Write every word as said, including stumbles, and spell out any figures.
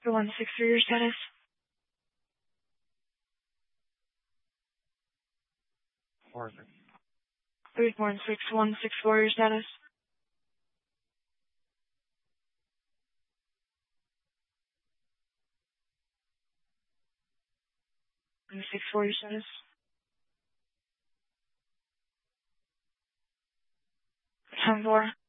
The one six for your status. Perfect. Three one six one six four your status. One six four your status. Ten four.